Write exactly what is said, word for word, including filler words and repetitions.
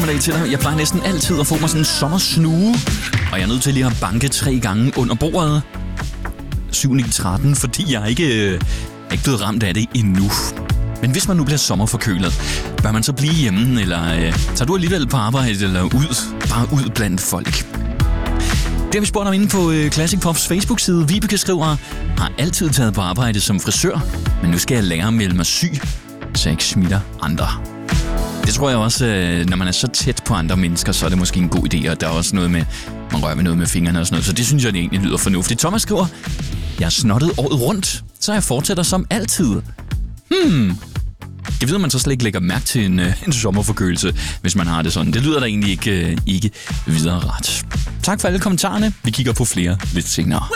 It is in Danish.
eftermiddag til dig. Jeg plejer næsten altid at få mig sådan en sommersnue, og jeg er nødt til lige at banke tre gange under bordet. syv ni tretten, fordi jeg ikke øh, er ikke blevet ramt af det endnu. Men hvis man nu bliver sommerforkølet, bør man så blive hjemme, eller øh, tager du alligevel på arbejde, eller ud, bare ud blandt folk? Det har vi spurgt om inde på øh, Classic Pops Facebook-side. Vibeke skriver, har altid taget på arbejde som frisør, men nu skal jeg lære at melde mig syg, så jeg ikke smitter andre. Det tror jeg også, øh, når man er så tæt på andre mennesker, så er det måske en god idé, og der er også noget med, man rører med noget med fingrene og sådan noget, så det synes jeg det egentlig lyder fornuftigt. Thomas skriver, jeg er snottet året rundt, så jeg fortsætter som altid. Hmm... Jeg ved, at man så slet ikke lægger mærke til en, en sommerforkølelse, hvis man har det sådan. Det lyder da egentlig ikke, ikke videre ret. Tak for alle kommentarerne. Vi kigger på flere lidt senere.